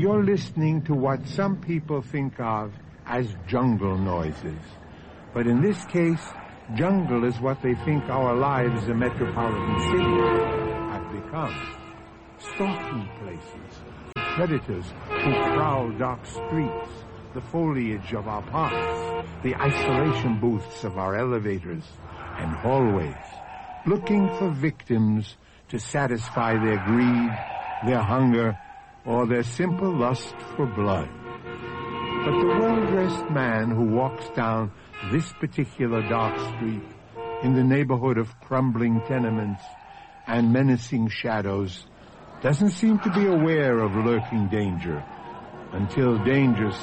You're listening to what some people think of as jungle noises. But in this case, jungle is what they think our lives in metropolitan cities have become. Stalking places, predators who prowl dark streets, the foliage of our parks, the isolation booths of our elevators and hallways, looking for victims to satisfy their greed, their hunger, or their simple lust for blood. But the well-dressed man who walks down this particular dark street in the neighborhood of crumbling tenements and menacing shadows doesn't seem to be aware of lurking danger until danger